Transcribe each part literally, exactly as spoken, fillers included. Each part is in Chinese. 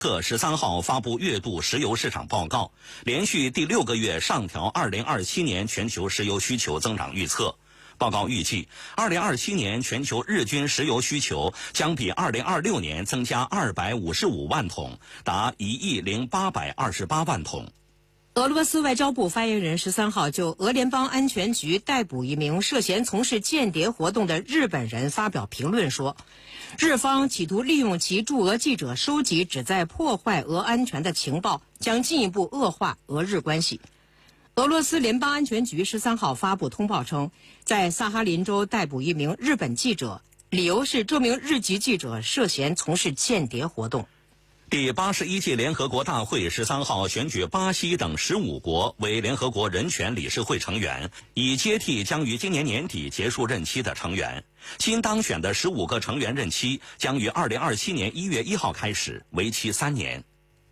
特十三号发布月度石油市场报告，连续第六个月上调二零二七年全球石油需求增长预测。报告预计，二零二七年全球日均石油需求将比二零二六年增加二百五十五万桶，达一亿零八百二十八万桶。 俄罗斯外交部发言人十三号就俄联邦安全局逮捕一名涉嫌从事间谍活动的日本人发表评论说，日方企图利用其驻俄记者收集旨在破坏俄安全的情报，将进一步恶化俄日关系。俄罗斯联邦安全局十三号发布通报称，在萨哈林州逮捕一名日本记者，理由是这名日籍记者涉嫌从事间谍活动。 第八十一届联合国大会十三号选举巴西等十五国为联合国人权理事会成员，以接替将于今年年底结束任期的成员。新当选的十五个成员任期将于二零二七年一月一号开始，为期三年。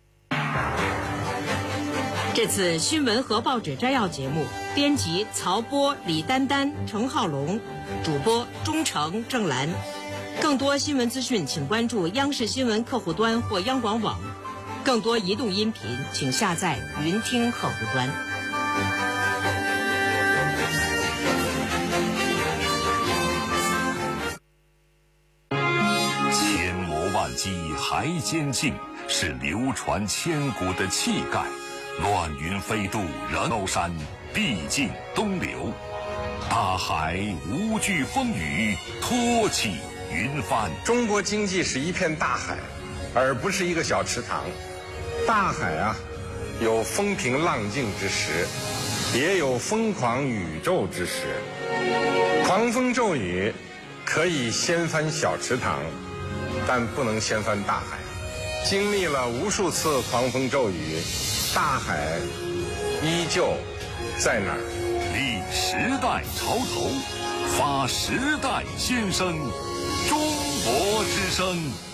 这次新闻和报纸摘要节目，编辑曹波、李丹丹、程浩龙，主播钟诚、郑兰。更多新闻资讯，请关注央视新闻客户端或央广网。更多移动音频，请下载云听客户端。 千磨万击还坚劲，是流传千古的气概。乱云飞渡人高山，毕竟东流。大海无惧风雨，托起云帆。 中国经济是一片大海，而不是一个小池塘。大海啊，有风平浪静之时，也有疯狂宇宙之时。狂风骤雨可以掀翻小池塘，但不能掀翻大海。经历了无数次狂风骤雨，大海依旧在那儿。 立时代潮头，发时代先声，中国之声。